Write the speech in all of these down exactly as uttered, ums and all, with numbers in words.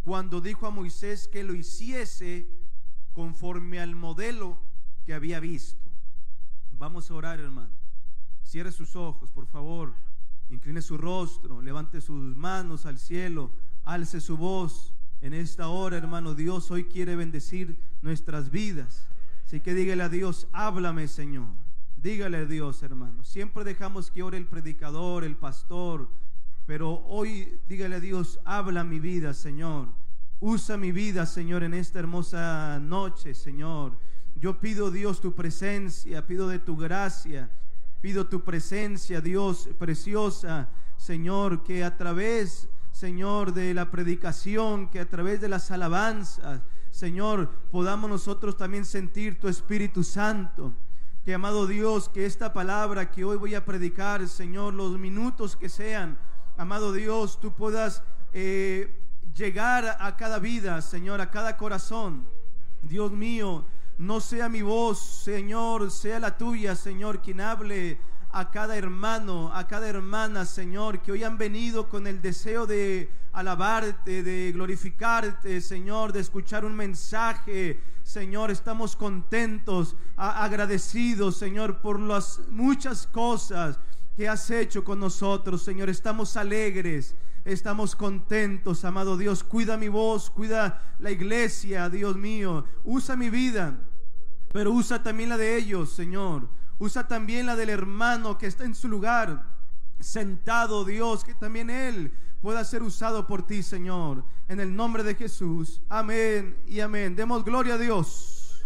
cuando dijo a Moisés que lo hiciese conforme al modelo que había visto. Vamos a orar, hermano. Cierre sus ojos, por favor. Incline su rostro, levante sus manos al cielo, alce su voz en esta hora, hermano. Dios hoy quiere bendecir nuestras vidas. Así que dígale a Dios: háblame, Señor. Dígale a Dios, hermano. Siempre dejamos que ore el predicador, el pastor, pero hoy dígale a Dios: habla mi vida, Señor. Usa mi vida, Señor, en esta hermosa noche, Señor. Yo pido, Dios, tu presencia, pido de tu gracia, pido tu presencia, Dios preciosa, Señor, que a través, Señor, de la predicación, que a través de las alabanzas, Señor, podamos nosotros también sentir tu Espíritu Santo. Que, amado Dios, que esta palabra que hoy voy a predicar, Señor, los minutos que sean, amado Dios, tú puedas eh, llegar a cada vida, Señor, a cada corazón. Dios mío, no sea mi voz, Señor, sea la tuya, Señor, quien hable a cada hermano, a cada hermana, Señor, que hoy han venido con el deseo de alabarte, de glorificarte, Señor, de escuchar un mensaje. Señor, estamos contentos, agradecidos, Señor, por las muchas cosas que has hecho con nosotros, Señor. Estamos alegres, estamos contentos, amado Dios. Cuida mi voz, cuida la iglesia, Dios mío. Usa mi vida, pero usa también la de ellos, Señor. Usa también la del hermano que está en su lugar, sentado, Dios, que también él pueda ser usado por ti, Señor. En el nombre de Jesús, amén y amén. Demos gloria a Dios.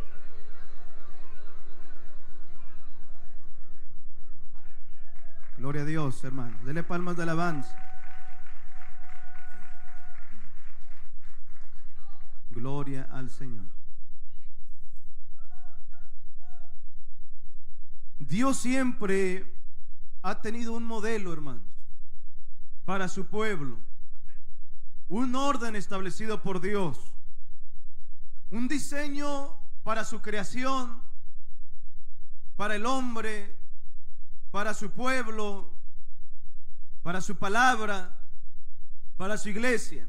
Gloria a Dios, hermano. Dele palmas de alabanza. Gloria al Señor. Dios siempre ha tenido un modelo, hermanos, para su pueblo. Un orden establecido por Dios. Un diseño para su creación, para el hombre, para su pueblo, para su palabra, para su iglesia.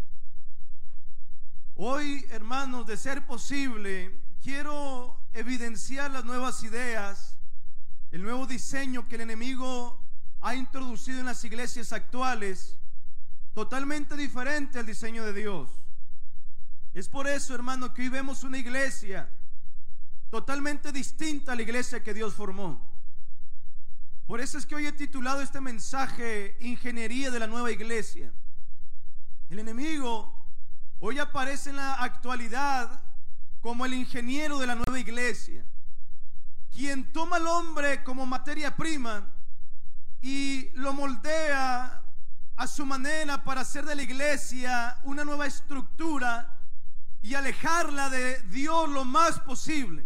Hoy, hermanos, de ser posible, quiero evidenciar las nuevas ideas, el nuevo diseño que el enemigo ha introducido en las iglesias actuales, totalmente diferente al diseño de Dios. Es por eso, hermano, que hoy vemos una iglesia totalmente distinta a la iglesia que Dios formó. Por eso es que hoy he titulado este mensaje Ingeniería de la Nueva Iglesia. El enemigo hoy aparece en la actualidad como el ingeniero de la nueva iglesia, quien toma al hombre como materia prima y lo moldea a su manera para hacer de la iglesia una nueva estructura y alejarla de Dios lo más posible,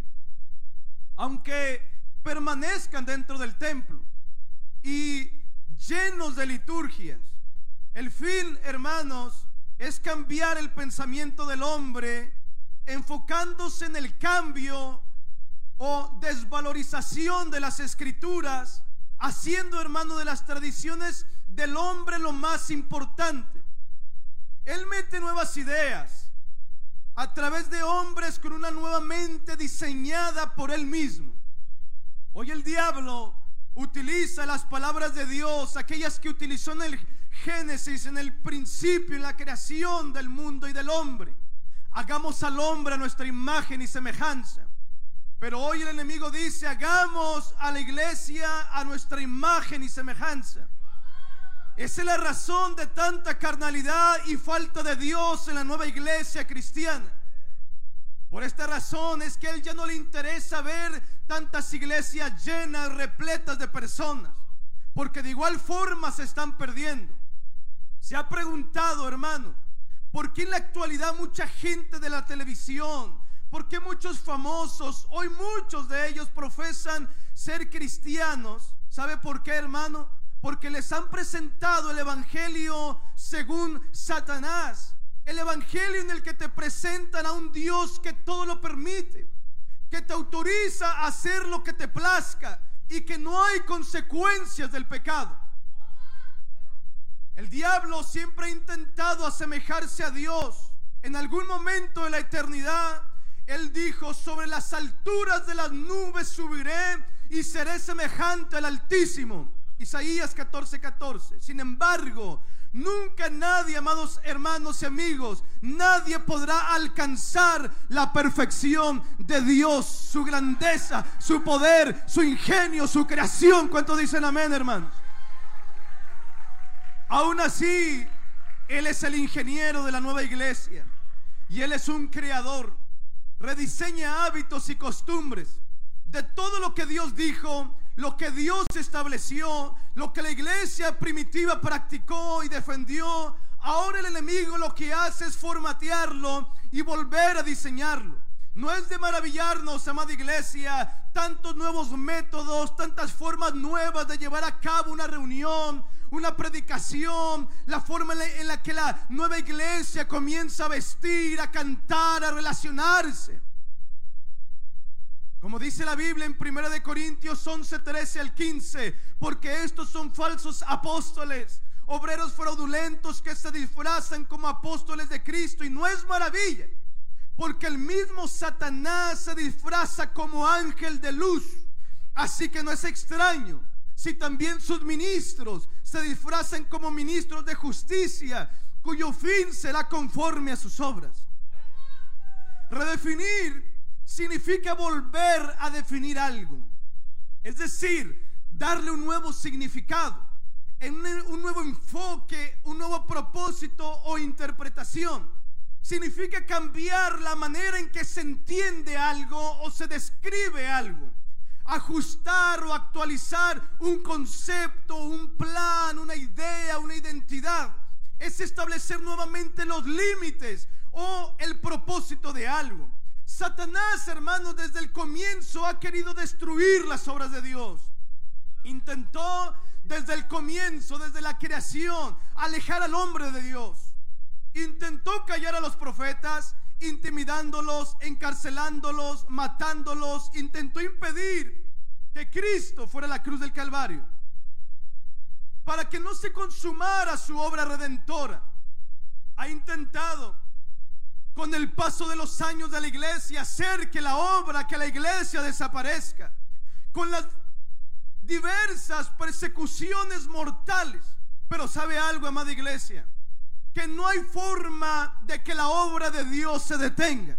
aunque permanezcan dentro del templo y llenos de liturgias. El fin, hermanos, es cambiar el pensamiento del hombre, enfocándose en el cambio o desvalorización de las escrituras, haciendo, hermano, de las tradiciones del hombre lo más importante. Él mete nuevas ideas a través de hombres con una nueva mente diseñada por él mismo. Hoy el diablo utiliza las palabras de Dios, aquellas que utilizó en el Génesis, en el principio, en la creación del mundo y del hombre. Hagamos al hombre a nuestra imagen y semejanza. Pero hoy el enemigo dice: hagamos a la iglesia a nuestra imagen y semejanza. Esa es la razón de tanta carnalidad y falta de Dios en la nueva iglesia cristiana. Por esta razón es que a él ya no le interesa ver tantas iglesias llenas, repletas de personas, porque de igual forma se están perdiendo. Se ha preguntado, hermano, ¿por qué en la actualidad mucha gente de la televisión, por qué muchos famosos, hoy muchos de ellos profesan ser cristianos? ¿Sabe por qué, hermano? Porque les han presentado el evangelio según Satanás, el evangelio en el que te presentan a un Dios que todo lo permite, que te autoriza a hacer lo que te plazca y que no hay consecuencias del pecado. El diablo siempre ha intentado asemejarse a Dios, En algún momento de la eternidad, Él dijo: sobre las alturas de las nubes subiré y seré semejante al Altísimo. Isaías catorce, catorce. Sin embargo, nunca nadie, amados hermanos y amigos, nadie podrá alcanzar la perfección de Dios, su grandeza, su poder, su ingenio, su creación. ¿Cuántos dicen amén, hermanos? Aún así, Él es el ingeniero de la nueva iglesia y Él es un creador. Rediseña hábitos y costumbres de todo lo que Dios dijo, lo que Dios estableció, lo que la iglesia primitiva practicó y defendió. Ahora el enemigo lo que hace es formatearlo y volver a diseñarlo. No es de maravillarnos, amada iglesia, tantos nuevos métodos, tantas formas nuevas de llevar a cabo una reunión, una predicación, la forma en la, en la que la nueva iglesia comienza a vestir, a cantar, a relacionarse. Como dice la Biblia en primera de Corintios once, trece al quince, porque estos son falsos apóstoles, obreros fraudulentos que se disfrazan como apóstoles de Cristo. Y no es maravilla, porque el mismo Satanás se disfraza como ángel de luz. Así que no es extraño si también sus ministros se disfrazan como ministros de justicia, cuyo fin será conforme a sus obras. Redefinir significa volver a definir algo, es decir, darle un nuevo significado, un nuevo enfoque, un nuevo propósito o interpretación. Significa cambiar la manera en que se entiende algo o se describe algo, ajustar o actualizar un concepto, un plan, una idea, una identidad. Es establecer nuevamente los límites o el propósito de algo. Satanás, hermanos, desde el comienzo ha querido destruir las obras de Dios. Intentó desde el comienzo, desde la creación, alejar al hombre de Dios. Intentó callar a los profetas, intimidándolos, encarcelándolos, matándolos. Intentó impedir que Cristo fuera a la cruz del Calvario, para que no se consumara su obra redentora. Ha intentado, con el paso de los años de la iglesia, hacer que la obra, que la iglesia desaparezca, con las diversas persecuciones mortales. Pero ¿sabe algo, amada iglesia? Que no hay forma de que la obra de Dios se detenga.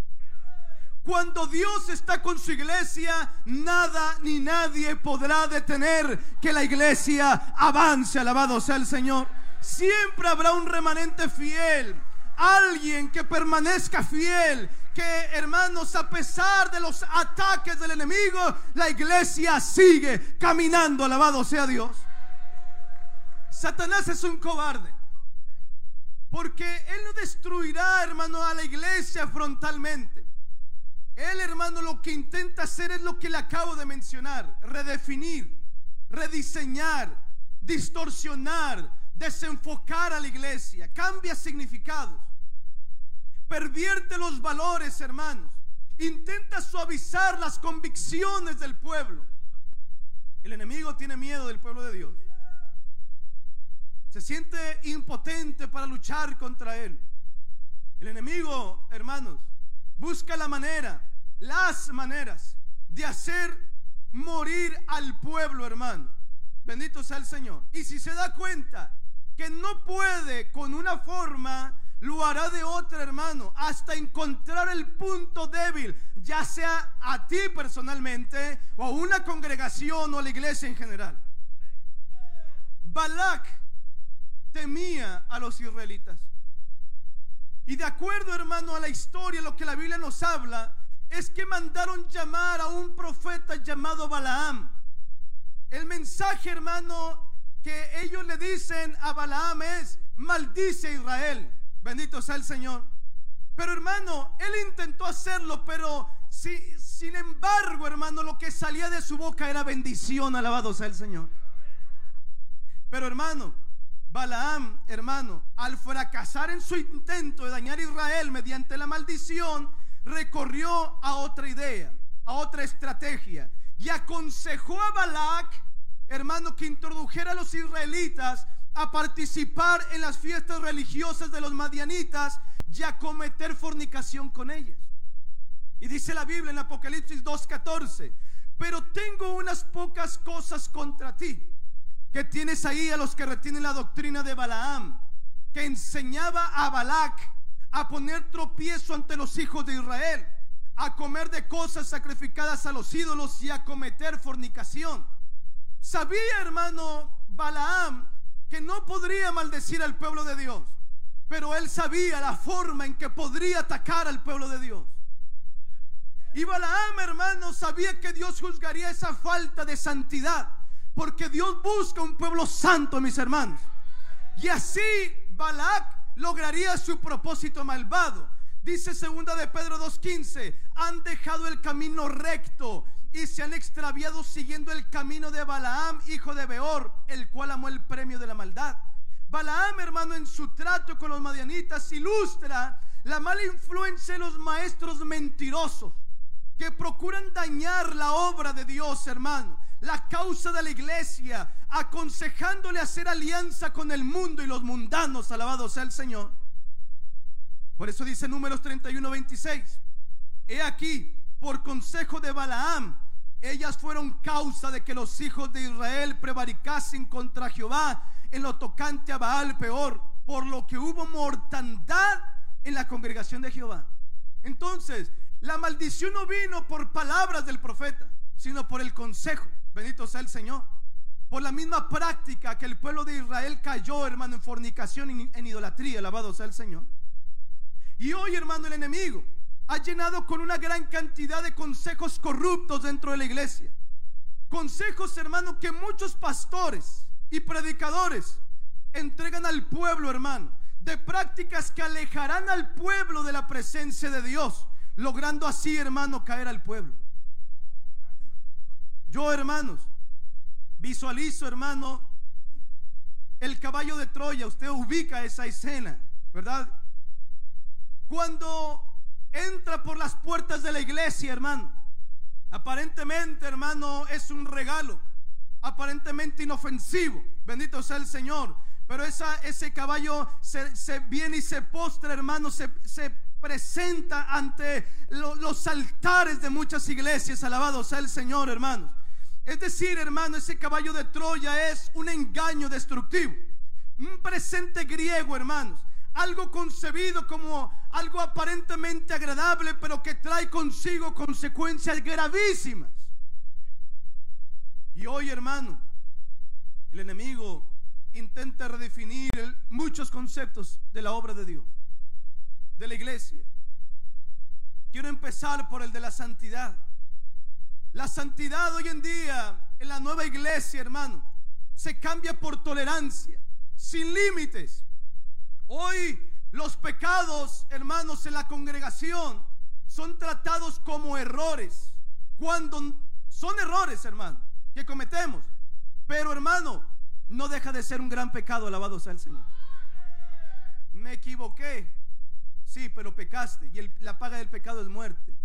Cuando Dios está con su iglesia, nada ni nadie podrá detener que la iglesia avance. Alabado sea el Señor. Siempre habrá un remanente fiel, alguien que permanezca fiel, que, hermanos, a pesar de los ataques del enemigo, la iglesia sigue caminando. Alabado sea Dios. Satanás es un cobarde, porque él no destruirá, hermano, a la iglesia frontalmente. Él, hermano, lo que intenta hacer es lo que le acabo de mencionar: redefinir, rediseñar, distorsionar, desenfocar a la iglesia, cambia significados, pervierte los valores, hermanos, intenta suavizar las convicciones del pueblo. El enemigo tiene miedo del pueblo de Dios, se siente impotente para luchar contra él. El enemigo, hermanos, busca la manera, las maneras de hacer morir al pueblo, hermano. Bendito sea el Señor. Y si se da cuenta que no puede con una forma, lo hará de otra, hermano, hasta encontrar el punto débil, ya sea a ti personalmente o a una congregación o a la iglesia en general. Balac temía a los israelitas, y de acuerdo, hermano, a la historia, lo que la Biblia nos habla es que mandaron llamar a un profeta llamado Balaam. El mensaje, hermano, que ellos le dicen a Balaam es: maldice a Israel. Bendito sea el Señor. Pero, hermano, él intentó hacerlo, pero si, sin embargo, hermano, lo que salía de su boca era bendición. Alabado sea el Señor. Pero, hermano, Balaam, hermano, al fracasar en su intento de dañar a Israel mediante la maldición, recorrió a otra idea, a otra estrategia, y aconsejó a Balac, hermano, que introdujera a los israelitas a participar en las fiestas religiosas de los madianitas y a cometer fornicación con ellas. Y dice la Biblia en Apocalipsis dos catorce: pero tengo unas pocas cosas contra ti, que tienes ahí a los que retienen la doctrina de Balaam, que enseñaba a Balac a poner tropiezo ante los hijos de Israel, a comer de cosas sacrificadas a los ídolos y a cometer fornicación. Sabía, hermano, Balaam que no podría maldecir al pueblo de Dios, pero él sabía la forma en que podría atacar al pueblo de Dios. Y Balaam, hermano, sabía que Dios juzgaría esa falta de santidad, porque Dios busca un pueblo santo, mis hermanos. Y así Balac lograría su propósito malvado. Dice segunda de Pedro dos quince: han dejado el camino recto y se han extraviado siguiendo el camino de Balaam, hijo de Beor, el cual amó el premio de la maldad. Balaam, hermano, en su trato con los madianitas ilustra la mala influencia de los maestros mentirosos que procuran dañar la obra de Dios, hermano, la causa de la iglesia, aconsejándole hacer alianza con el mundo y los mundanos. Alabado sea el Señor. Por eso dice Números treinta y uno veintiséis: he aquí, por consejo de Balaam, ellas fueron causa de que los hijos de Israel prevaricasen contra Jehová en lo tocante a Baal Peor, por lo que hubo mortandad en la congregación de Jehová. Entonces, la maldición no vino por palabras del profeta, sino por el consejo, bendito sea el Señor, por la misma práctica que el pueblo de Israel cayó, hermano, en fornicación y en idolatría. Alabado sea el Señor. Y hoy, hermano, el enemigo ha llenado con una gran cantidad de consejos corruptos dentro de la iglesia. Consejos, hermano, que muchos pastores y predicadores entregan al pueblo, hermano, de prácticas que alejarán al pueblo de la presencia de Dios, logrando así, hermano, caer al pueblo. Yo, hermanos, visualizo, hermano, el caballo de Troya. Usted ubica esa escena, ¿verdad? Cuando entra por las puertas de la iglesia, hermano, aparentemente, hermano, es un regalo, aparentemente inofensivo, bendito sea el Señor, pero esa, ese caballo se, se viene y se postra, hermano, se, se presenta ante lo, los altares de muchas iglesias. Alabado sea el Señor, hermanos. Es decir, hermano, ese caballo de Troya es un engaño destructivo, un presente griego, hermanos, algo concebido como algo aparentemente agradable, pero que trae consigo consecuencias gravísimas. Y hoy, hermano, el enemigo intenta redefinir el, muchos conceptos de la obra de Dios, de la iglesia. Quiero empezar por el de la santidad. La santidad hoy en día en la nueva iglesia, hermano, se cambia por tolerancia, sin límites. Hoy los pecados, hermanos, en la congregación son tratados como errores, cuando son errores, hermano, que cometemos. Pero, hermano, no deja de ser un gran pecado. Alabado sea el Señor. Me equivoqué, sí, pero pecaste, y el, la paga del pecado es muerte.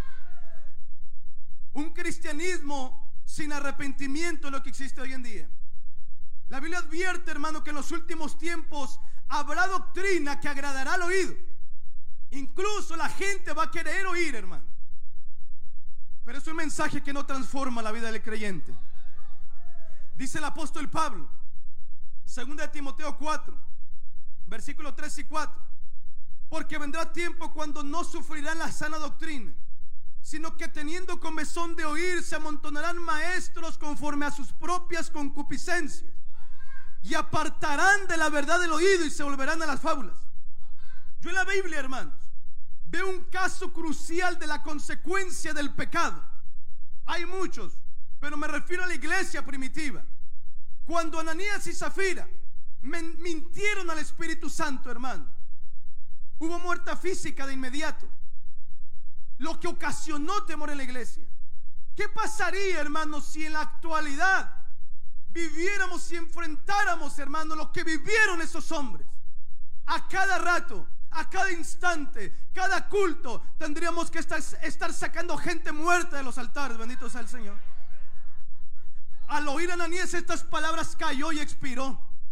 Un cristianismo sin arrepentimiento es lo que existe hoy en día. La Biblia advierte, hermano, que en los últimos tiempos habrá doctrina que agradará al oído. Incluso la gente va a querer oír, hermano, pero es un mensaje que no transforma la vida del creyente. Dice el apóstol Pablo, segunda de Timoteo cuatro, versículos tres y cuatro: porque vendrá tiempo cuando no sufrirán la sana doctrina, sino que teniendo comezón de oír, se amontonarán maestros conforme a sus propias concupiscencias, y apartarán de la verdad del oído y se volverán a las fábulas. Yo en la Biblia, hermanos, veo un caso crucial de la consecuencia del pecado. Hay muchos, pero me refiero a la iglesia primitiva. Cuando Ananías y Zafira mintieron al Espíritu Santo, hermano, hubo muerte física de inmediato, lo que ocasionó temor en la iglesia. ¿Qué pasaría, hermanos, si en la actualidad viviéramos y enfrentáramos, hermano, lo que vivieron esos hombres? A cada rato, a cada instante, cada culto, tendríamos que estar, estar sacando gente muerta de los altares. Bendito sea el Señor. Al oír a Ananías estas palabras, cayó y expiró.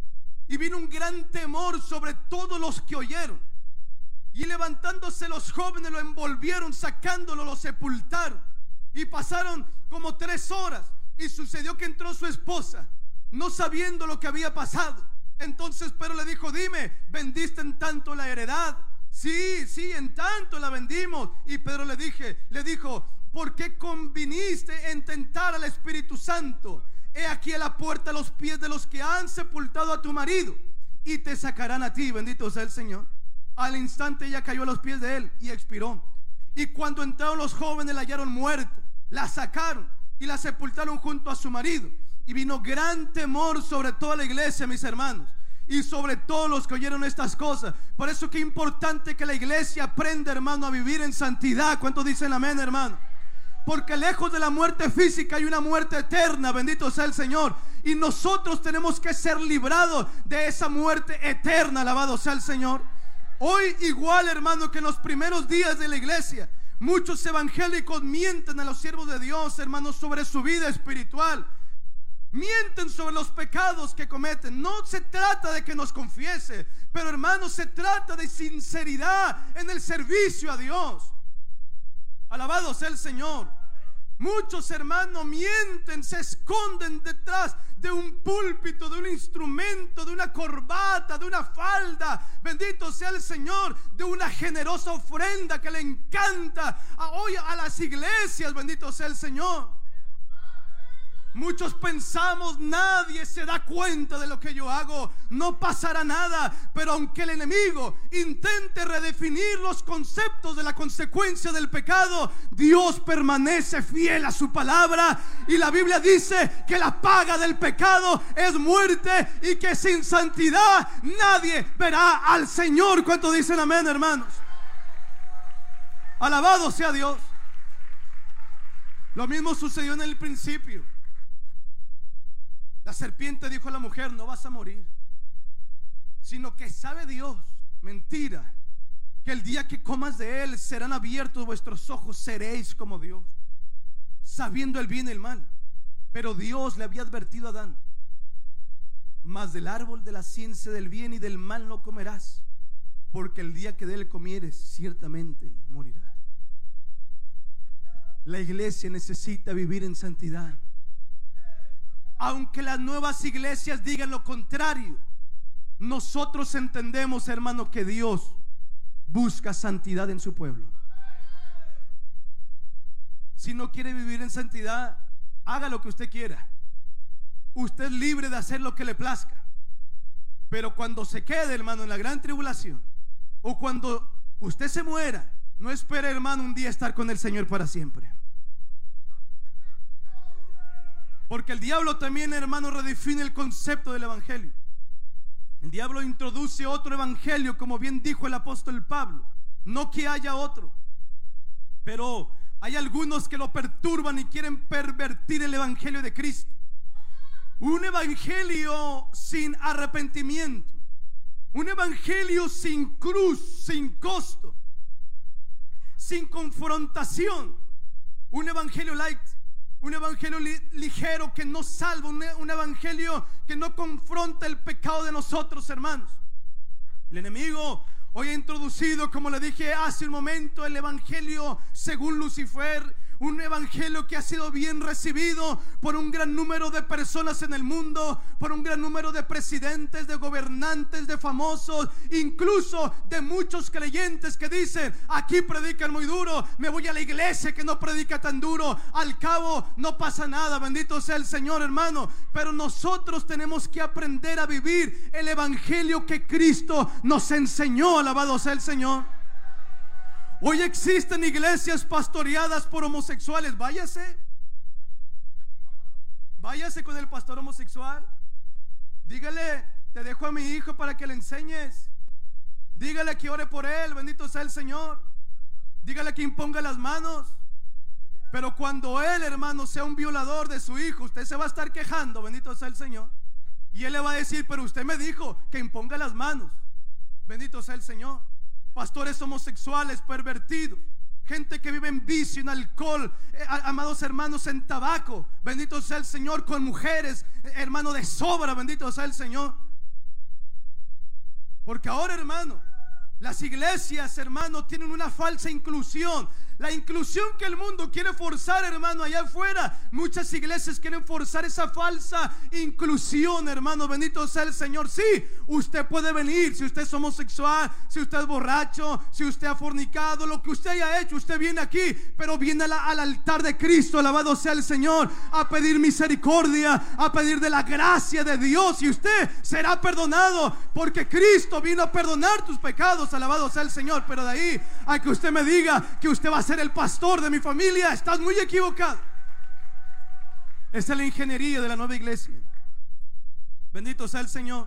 y vino un gran temor sobre todos los que oyeron. Y levantándose los jóvenes lo envolvieron, sacándolo lo sepultaron. Y pasaron como tres horas. Y sucedió que entró su esposa, no sabiendo lo que había pasado. Entonces Pedro le dijo: dime, ¿vendiste en tanto la heredad? Sí, sí, en tanto la vendimos. Y Pedro le dije, le dijo: ¿por qué conviniste en tentar al Espíritu Santo? He aquí a la puerta los pies de los que han sepultado a tu marido, y te sacarán a ti. Bendito sea el Señor. Al instante ella cayó a los pies de él y expiró. Y cuando entraron los jóvenes la hallaron muerta, la sacaron y la sepultaron junto a su marido. Y vino gran temor sobre toda la iglesia, mis hermanos, y sobre todos los que oyeron estas cosas. Por eso que es importante que la iglesia aprenda, hermano, a vivir en santidad. ¿Cuántos dicen amén, hermano? Porque lejos de la muerte física hay una muerte eterna. Bendito sea el Señor. Y nosotros tenemos que ser librados de esa muerte eterna. Alabado sea el Señor. Hoy, igual, hermano, que en los primeros días de la iglesia, muchos evangélicos mienten a los siervos de Dios, hermanos, sobre su vida espiritual. Mienten sobre los pecados que cometen. No se trata de que nos confiese, pero, hermanos, se trata de sinceridad en el servicio a Dios. Alabado sea el Señor. Muchos, hermanos, mienten, se esconden detrás de un púlpito, de un instrumento, de una corbata, de una falda. Bendito sea el Señor, de una generosa ofrenda que le encanta a, hoy a las iglesias. Bendito sea el Señor. Muchos pensamos: nadie se da cuenta de lo que yo hago, no pasará nada. Pero aunque el enemigo intente redefinir los conceptos de la consecuencia del pecado, Dios permanece fiel a su palabra. Y la Biblia dice que la paga del pecado es muerte, y que sin santidad nadie verá al Señor. ¿Cuántos dicen amén, hermanos? Alabado sea Dios. Lo mismo sucedió en el principio. La serpiente dijo a la mujer: no vas a morir, sino que sabe Dios, mentira, que el día que comas de él serán abiertos vuestros ojos, seréis como Dios, sabiendo el bien y el mal. Pero Dios le había advertido a Adán: mas del árbol de la ciencia del bien y del mal no comerás, porque el día que de él comieres ciertamente morirás. La iglesia necesita vivir en santidad. Aunque las nuevas iglesias digan lo contrario, nosotros entendemos, hermano, que Dios busca santidad en su pueblo. Si no quiere vivir en santidad, haga lo que usted quiera. Usted es libre de hacer lo que le plazca. Pero cuando se quede, hermano, en la gran tribulación, o cuando usted se muera, no espere, hermano, un día estar con el Señor para siempre. Porque el diablo también, hermano, redefine el concepto del evangelio. El diablo introduce otro evangelio, como bien dijo el apóstol Pablo. No que haya otro, pero hay algunos que lo perturban y quieren pervertir el evangelio de Cristo. Un evangelio sin arrepentimiento, un evangelio sin cruz, sin costo, sin confrontación, un evangelio light, un evangelio li ligero que no salva, un, un evangelio que no confronta el pecado de nosotros, hermanos. El enemigo hoy ha introducido, como le dije hace un momento, el evangelio según Lucifer. Un evangelio que ha sido bien recibido por un gran número de personas en el mundo, por un gran número de presidentes, de gobernantes, de famosos, incluso de muchos creyentes que dicen: aquí predican muy duro, me voy a la iglesia que no predica tan duro, al cabo no pasa nada. Bendito sea el Señor, hermano. Pero nosotros tenemos que aprender a vivir el evangelio que Cristo nos enseñó. Alabado sea el Señor. Hoy existen iglesias pastoreadas por homosexuales. Váyase, váyase con el pastor homosexual. Dígale: te dejo a mi hijo para que le enseñes. Dígale que ore por él. Bendito sea el Señor. Dígale que imponga las manos. Pero cuando él, hermano, sea un violador de su hijo, usted se va a estar quejando. Bendito sea el Señor. Y él le va a decir: pero usted me dijo que imponga las manos. Bendito sea el Señor. Pastores homosexuales pervertidos, gente que vive en vicio, en alcohol, eh, amados hermanos, en tabaco. Bendito sea el Señor. Con mujeres, eh, hermano, de sobra. Bendito sea el Señor. Porque ahora, hermano, las iglesias, hermano, tienen una falsa inclusión. La inclusión que el mundo quiere forzar, hermano, allá afuera, muchas iglesias quieren forzar esa falsa inclusión, hermano. Bendito sea el Señor. Sí, usted puede venir. Si usted es homosexual, si usted es borracho, si usted ha fornicado, lo que usted haya hecho, usted viene aquí, pero viene a la, al altar de Cristo, alabado sea el Señor, a pedir misericordia, a pedir de la gracia de Dios, y usted será perdonado, porque Cristo vino a perdonar tus pecados, alabado sea el Señor. Pero de ahí a que usted me diga que usted va a ser el pastor de mi familia, estás muy equivocado. Esa es la ingeniería de la nueva iglesia. Bendito sea el Señor.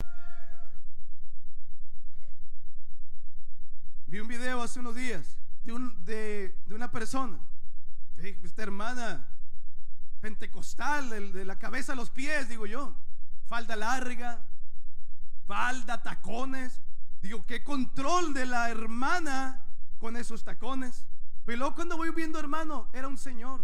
Vi un video hace unos días de, un, de, de una persona. Yo dije, esta hermana pentecostal, de, de la cabeza a los pies, digo yo, falda larga, falda, tacones. Digo, qué control de la hermana con esos tacones. Pero luego cuando voy viendo, hermano, era un señor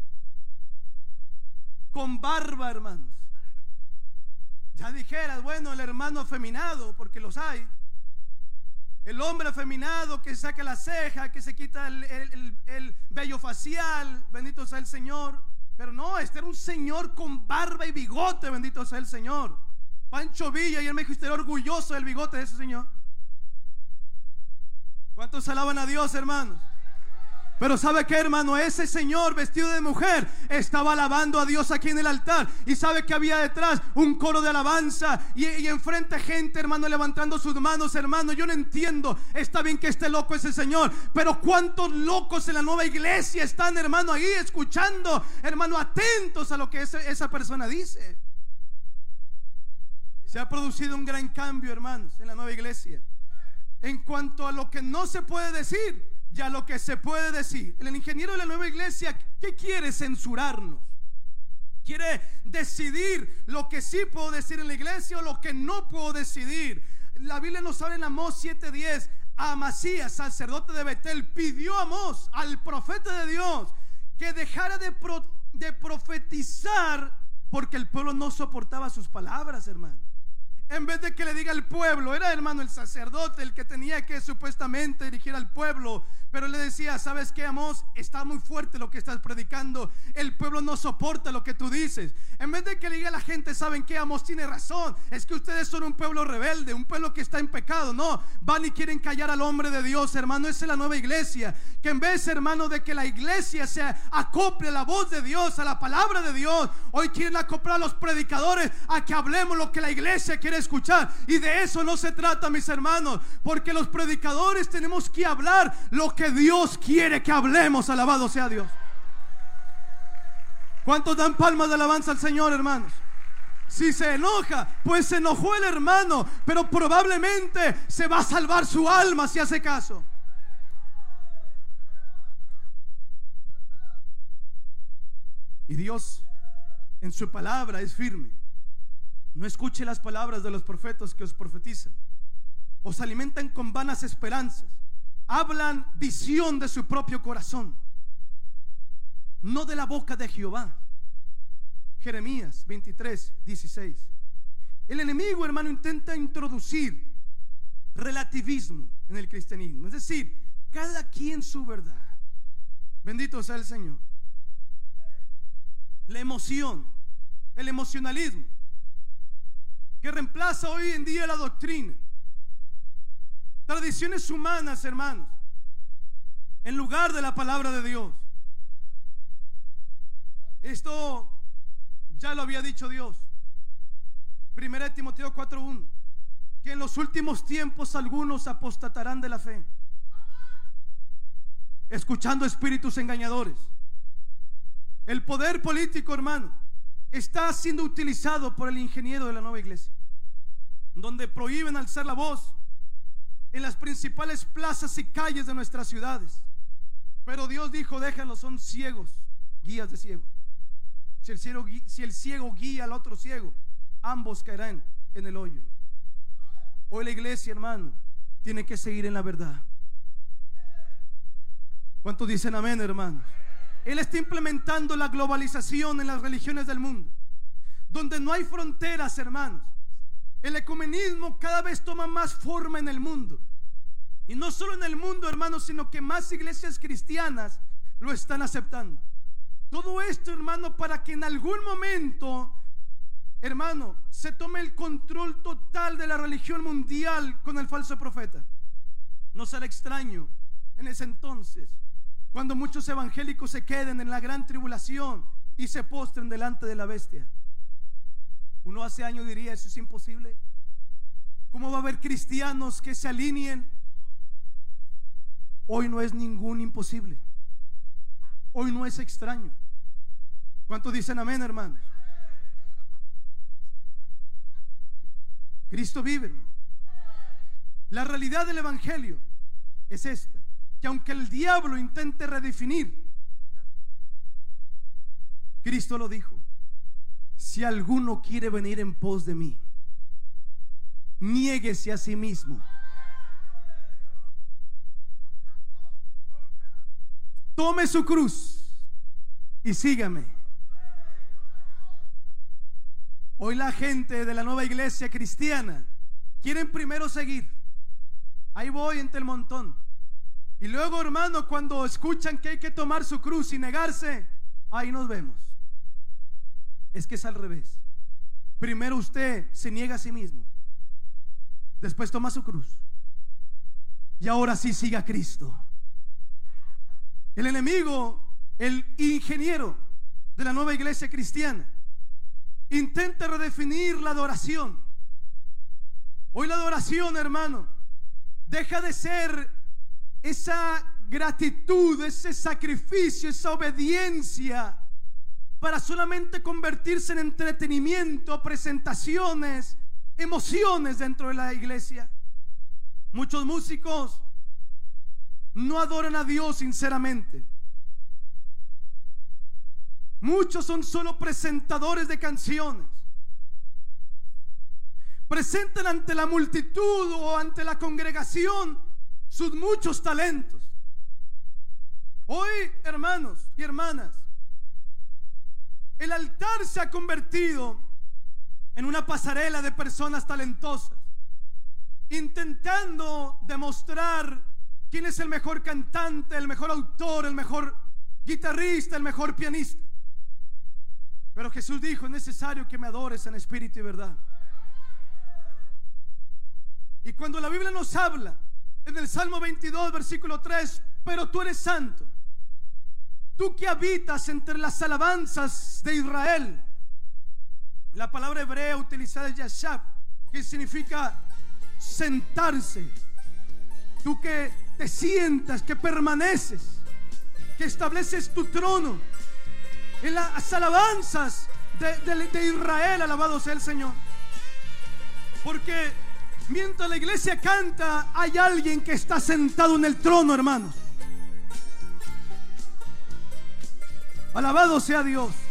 con barba, hermanos. Ya dijeras, bueno, el hermano afeminado, porque los hay. El hombre afeminado que saca la ceja, que se quita el, el, el, el vello facial, bendito sea el Señor. Pero no, este era un señor con barba y bigote, bendito sea el Señor. Pancho Villa, y él me dijo, usted orgulloso del bigote de ese señor. ¿Cuántos alaban a Dios, hermanos? Pero ¿sabe qué, hermano? Ese señor vestido de mujer estaba alabando a Dios aquí en el altar. Y ¿sabe que había detrás? Un coro de alabanza. Y, y enfrente gente, hermano, levantando sus manos, hermano. Yo no entiendo. Está bien que esté loco ese señor, pero ¿cuántos locos en la nueva iglesia están, hermano, ahí escuchando, hermano, atentos a lo que ese, esa persona dice? Se ha producido un gran cambio, hermanos, en la nueva iglesia. En cuanto a lo que no se puede decir, ya lo que se puede decir. El ingeniero de la nueva iglesia, ¿qué quiere? Censurarnos. Quiere decidir lo que sí puedo decir en la iglesia o lo que no puedo decidir. La Biblia nos habla en Amós siete diez. Amasías, sacerdote de Betel, pidió a Amós, al profeta de Dios, que dejara de, pro, de profetizar, porque el pueblo no soportaba sus palabras, hermano. En vez de que le diga al pueblo, era, hermano, el sacerdote el que tenía que supuestamente dirigir al pueblo, pero le decía, ¿sabes qué, Amós? Está muy fuerte lo que estás predicando, el pueblo no soporta lo que tú dices. En vez de que le diga a la gente, ¿saben qué, Amós? Tiene razón, es que ustedes son un pueblo rebelde, un pueblo que está en pecado. No, van y quieren callar al hombre de Dios, hermano. Esa es la nueva iglesia, que en vez, hermano, de que la iglesia se acople a la voz de Dios, a la palabra de Dios, hoy quieren acoplar a los predicadores a que hablemos lo que la iglesia quiere escuchar. Y de eso no se trata, mis hermanos, porque los predicadores tenemos que hablar lo que Dios quiere que hablemos. Alabado sea Dios. ¿Cuántos dan palmas de alabanza al Señor, hermanos? Si se enoja, pues se enojó el hermano, pero probablemente se va a salvar su alma si hace caso. Y Dios en su palabra es firme. No escuche las palabras de los profetas que os profetizan. Os alimentan con vanas esperanzas. Hablan visión de su propio corazón, no de la boca de Jehová. Jeremías veintitrés dieciséis. El enemigo, hermano, intenta introducir relativismo en el cristianismo, es decir, cada quien su verdad. Bendito sea el Señor. La emoción, el emocionalismo, que reemplaza hoy en día la doctrina. Tradiciones humanas, hermanos, en lugar de la palabra de Dios. Esto ya lo había dicho Dios. Primera de Timoteo cuatro uno, que en los últimos tiempos algunos apostatarán de la fe, escuchando espíritus engañadores. El poder político, hermano, está siendo utilizado por el ingeniero de la nueva iglesia, donde prohíben alzar la voz en las principales plazas y calles de nuestras ciudades. Pero Dios dijo, déjalos, son ciegos, guías de ciegos. Si el ciego, si el ciego guía al otro ciego, ambos caerán en el hoyo. Hoy la iglesia, hermano, tiene que seguir en la verdad. ¿Cuántos dicen amén, hermanos? Él está implementando la globalización en las religiones del mundo, donde no hay fronteras, hermanos. el ecumenismo cada vez toma más forma en el mundo. Y no solo en el mundo, hermanos, sino que más iglesias cristianas lo están aceptando. Todo esto, hermano, para que en algún momento, hermano, se tome el control total de la religión mundial con el falso profeta. No será extraño en ese entonces, cuando muchos evangélicos se queden en la gran tribulación y se postren delante de la bestia. Uno hace años diría: eso es imposible. ¿Cómo va a haber cristianos que se alineen? Hoy no es ningún imposible. Hoy no es extraño. ¿Cuántos dicen amén, hermanos? Cristo vive, hermano. La realidad del evangelio es esta: que aunque el diablo intente redefinir, Cristo lo dijo: si alguno quiere venir en pos de mí, niéguese a sí mismo, tome su cruz y sígame. Hoy la gente de la nueva iglesia cristiana quieren primero seguir. Ahí voy entre el montón. Y luego, hermano, cuando escuchan que hay que tomar su cruz y negarse, ahí nos vemos. Es que es al revés. Primero usted se niega a sí mismo, después toma su cruz, y ahora sí siga a Cristo. El enemigo, el ingeniero de la nueva iglesia cristiana, intenta redefinir la adoración. Hoy la adoración, hermano, deja de ser esa gratitud, ese sacrificio, esa obediencia, para solamente convertirse en entretenimiento, presentaciones, emociones dentro de la iglesia. Muchos músicos no adoran a Dios sinceramente. Muchos son solo presentadores de canciones. Presentan ante la multitud o ante la congregación sus muchos talentos. Hoy, hermanos y hermanas, el altar se ha convertido en una pasarela de personas talentosas, intentando demostrar quién es el mejor cantante, el mejor autor, el mejor guitarrista, el mejor pianista. Pero Jesús dijo: es necesario que me adores en espíritu y verdad. Y cuando la Biblia nos habla en el Salmo veintidós, versículo tres: pero tú eres santo, tú que habitas entre las alabanzas de Israel. La palabra hebrea utilizada es yashab, que significa sentarse. Tú que te sientas, que permaneces, que estableces tu trono en las alabanzas de, de, de Israel. Alabado sea el Señor. Porque mientras la iglesia canta, hay alguien que está sentado en el trono, hermanos. Alabado sea Dios.